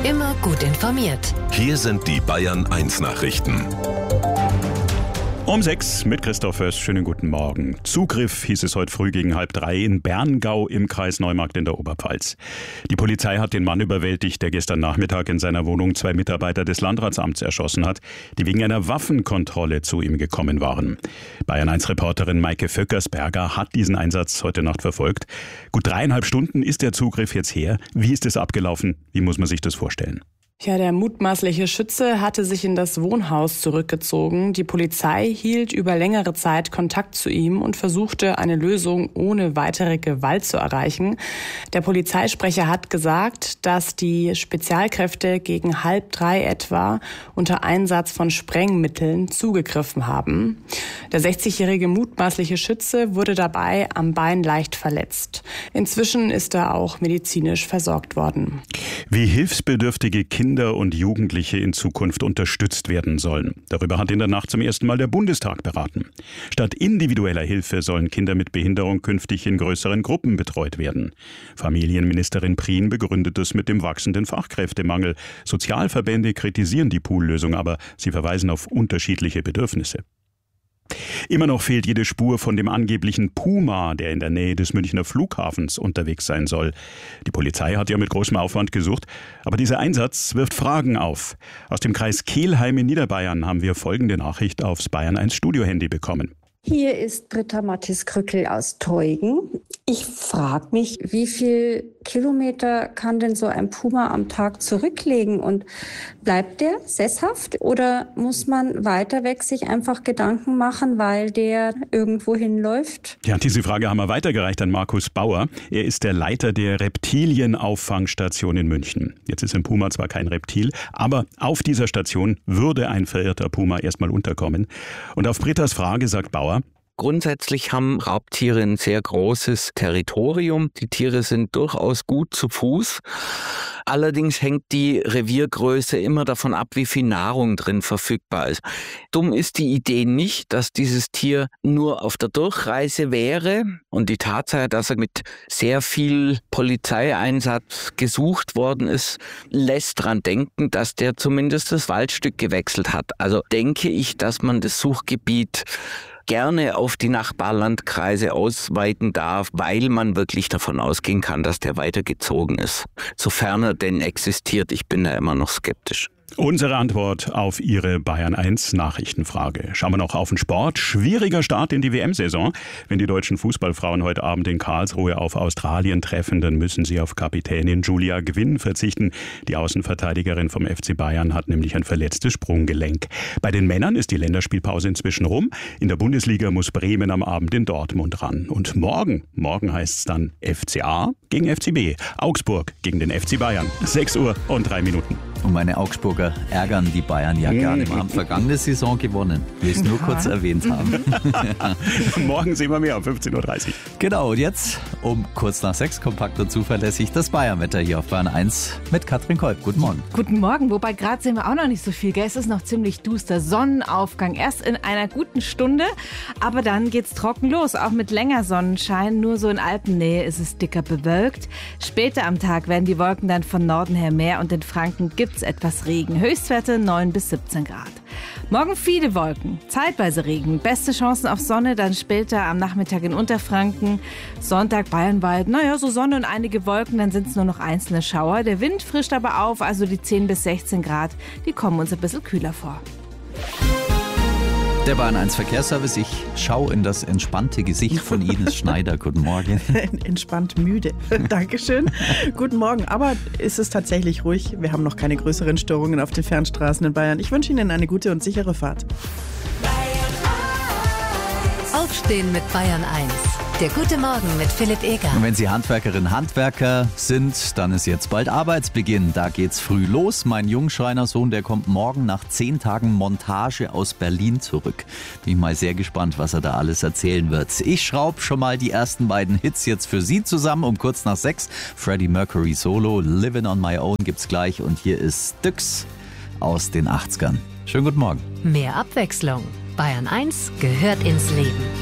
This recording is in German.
Immer gut informiert. Hier sind die Bayern 1 Nachrichten. Um 6 mit Christoph Föß. Schönen guten Morgen. Zugriff hieß es heute früh gegen 2:30 in Berngau im Kreis Neumarkt in der Oberpfalz. Die Polizei hat den Mann überwältigt, der gestern Nachmittag in seiner Wohnung 2 Mitarbeiter des Landratsamts erschossen hat, die wegen einer Waffenkontrolle zu ihm gekommen waren. Bayern 1-Reporterin Maike Vöckersberger hat diesen Einsatz heute Nacht verfolgt. Gut 3,5 Stunden ist der Zugriff jetzt her. Wie ist es abgelaufen? Wie muss man sich das vorstellen? Ja, der mutmaßliche Schütze hatte sich in das Wohnhaus zurückgezogen. Die Polizei hielt über längere Zeit Kontakt zu ihm und versuchte, eine Lösung ohne weitere Gewalt zu erreichen. Der Polizeisprecher hat gesagt, dass die Spezialkräfte gegen 2:30 etwa unter Einsatz von Sprengmitteln zugegriffen haben. Der 60-jährige mutmaßliche Schütze wurde dabei am Bein leicht verletzt. Inzwischen ist er auch medizinisch versorgt worden. Wie hilfsbedürftige Kinder und Jugendliche in Zukunft unterstützt werden sollen. Darüber hat in der Nacht zum ersten Mal der Bundestag beraten. Statt individueller Hilfe sollen Kinder mit Behinderung künftig in größeren Gruppen betreut werden. Familienministerin Prien begründet es mit dem wachsenden Fachkräftemangel. Sozialverbände kritisieren die Poollösung, aber sie verweisen auf unterschiedliche Bedürfnisse. Immer noch fehlt jede Spur von dem angeblichen Puma, der in der Nähe des Münchner Flughafens unterwegs sein soll. Die Polizei hat ja mit großem Aufwand gesucht, aber dieser Einsatz wirft Fragen auf. Aus dem Kreis Kelheim in Niederbayern haben wir folgende Nachricht aufs Bayern 1 Studiohandy bekommen. Hier ist Britta Matthias-Krückel aus Teugen. Ich frage mich, wie viel Kilometer kann denn so ein Puma am Tag zurücklegen? Und bleibt der sesshaft oder muss man weiter weg sich einfach Gedanken machen, weil der irgendwo hinläuft? Ja, diese Frage haben wir weitergereicht an Markus Bauer. Er ist der Leiter der Reptilienauffangstation in München. Jetzt ist ein Puma zwar kein Reptil, aber auf dieser Station würde ein verirrter Puma erstmal unterkommen. Und auf Brittas Frage sagt Bauer: Grundsätzlich haben Raubtiere ein sehr großes Territorium. Die Tiere sind durchaus gut zu Fuß. Allerdings hängt die Reviergröße immer davon ab, wie viel Nahrung drin verfügbar ist. Dumm ist die Idee nicht, dass dieses Tier nur auf der Durchreise wäre. Und die Tatsache, dass er mit sehr viel Polizeieinsatz gesucht worden ist, lässt daran denken, dass der zumindest das Waldstück gewechselt hat. Also denke ich, dass man das Suchgebiet gerne auf die Nachbarlandkreise ausweiten darf, weil man wirklich davon ausgehen kann, dass der weitergezogen ist. Sofern er denn existiert, ich bin da immer noch skeptisch. Unsere Antwort auf Ihre Bayern 1 Nachrichtenfrage. Schauen wir noch auf den Sport. Schwieriger Start in die WM-Saison. Wenn die deutschen Fußballfrauen heute Abend in Karlsruhe auf Australien treffen, dann müssen sie auf Kapitänin Julia Gwynn verzichten. Die Außenverteidigerin vom FC Bayern hat nämlich ein verletztes Sprunggelenk. Bei den Männern ist die Länderspielpause inzwischen rum. In der Bundesliga muss Bremen am Abend in Dortmund ran. Und morgen heißt es dann FCA gegen FCB. Augsburg gegen den FC Bayern. 6:03. Und meine Augsburger ärgern die Bayern ja gar nicht. Wir haben vergangene Saison gewonnen. Ich will es nur kurz erwähnt haben. Morgen sehen wir mehr um 15:30 Uhr. Genau, und jetzt um kurz nach 6 kompakt und zuverlässig das Bayernwetter hier auf Bayern 1 mit Katrin Kolb. Guten Morgen. Guten Morgen, wobei gerade sehen wir auch noch nicht so viel. Gell? Es ist noch ziemlich duster. Sonnenaufgang erst in einer guten Stunde, aber dann geht's trocken los. Auch mit länger Sonnenschein. Nur so in Alpennähe ist es dicker bewölkt. Später am Tag werden die Wolken dann von Norden her mehr und in Franken gibt's etwas Regen. Höchstwerte 9 bis 17 Grad. Morgen viele Wolken, zeitweise Regen. Beste Chancen auf Sonne, dann später am Nachmittag in Unterfranken. Sonntag Bayernwald, so Sonne und einige Wolken, dann sind es nur noch einzelne Schauer. Der Wind frischt aber auf, also die 10 bis 16 Grad, die kommen uns ein bisschen kühler vor. Der Bayern 1 Verkehrsservice. Ich schaue in das entspannte Gesicht von Ines Schneider. Guten Morgen. Entspannt müde. Dankeschön. Guten Morgen. Aber ist es tatsächlich ruhig? Wir haben noch keine größeren Störungen auf den Fernstraßen in Bayern. Ich wünsche Ihnen eine gute und sichere Fahrt. Aufstehen mit Bayern 1. Der gute Morgen mit Philipp Eger. Und wenn Sie Handwerkerin, Handwerker sind, dann ist jetzt bald Arbeitsbeginn. Da geht's früh los. Mein Jungschreinersohn, der kommt morgen nach 10 Tagen Montage aus Berlin zurück. Bin ich mal sehr gespannt, was er da alles erzählen wird. Ich schraube schon mal die ersten beiden Hits jetzt für Sie zusammen um kurz nach 6. Freddie Mercury Solo, Living on My Own gibt's gleich. Und hier ist Styx aus den 80ern. Schönen guten Morgen. Mehr Abwechslung. Bayern 1 gehört ins Leben.